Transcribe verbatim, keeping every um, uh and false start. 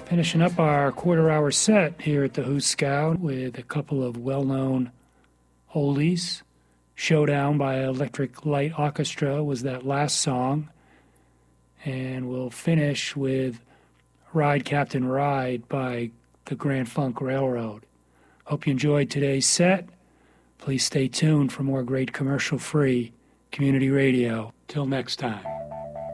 Finishing up our quarter-hour set here at the Who Scout with a couple of well-known oldies. Showdown by Electric Light Orchestra was that last song. And we'll finish with Ride, Captain, Ride by the Grand Funk Railroad. Hope you enjoyed today's set. Please stay tuned for more great commercial-free community radio. Till next time.